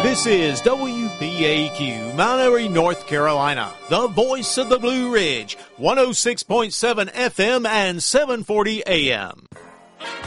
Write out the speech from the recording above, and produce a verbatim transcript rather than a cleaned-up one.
This is W P A Q, Mount Airy, North Carolina, the voice of the Blue Ridge, one oh six point seven F M and seven forty A M.